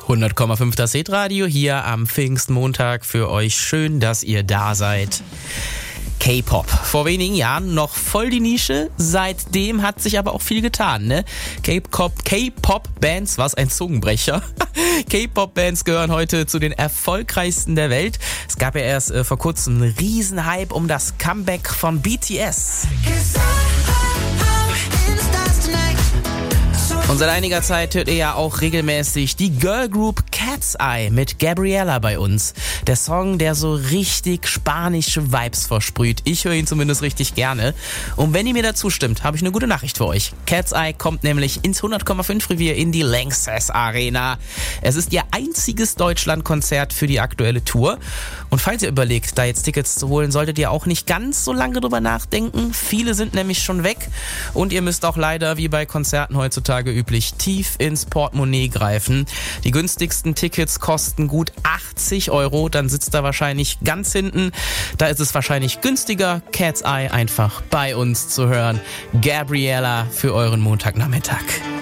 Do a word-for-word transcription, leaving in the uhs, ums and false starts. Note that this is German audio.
hundert Komma fünf das Hitradio hier am Pfingstmontag für euch. Schön, dass ihr da seid. K-Pop. Vor wenigen Jahren noch voll die Nische, seitdem hat sich aber auch viel getan, ne? K-Pop, K-Pop-Bands, was ein Zungenbrecher. K-Pop-Bands gehören heute zu den erfolgreichsten der Welt. Es gab ja erst äh, vor kurzem einen Riesenhype um das Comeback von B T S. Und seit einiger Zeit hört ihr ja auch regelmäßig die Girl Group Cat's Eye mit Gabriella bei uns. Der Song, der so richtig spanische Vibes versprüht. Ich höre ihn zumindest richtig gerne. Und wenn ihr mir dazu stimmt, habe ich eine gute Nachricht für euch. Cat's Eye kommt nämlich ins hundert Komma fünf Revier in die Lanxess Arena. Es ist ihr einziges Deutschlandkonzert für die aktuelle Tour. Und falls ihr überlegt, da jetzt Tickets zu holen, solltet ihr auch nicht ganz so lange drüber nachdenken. Viele sind nämlich schon weg. Und ihr müsst auch leider, wie bei Konzerten heutzutage üblich, tief ins Portemonnaie greifen. Die günstigsten Tickets kosten gut achtzig Euro, dann sitzt er wahrscheinlich ganz hinten. Da ist es wahrscheinlich günstiger, Cat's Eye einfach bei uns zu hören. Gabriella für euren Montagnachmittag.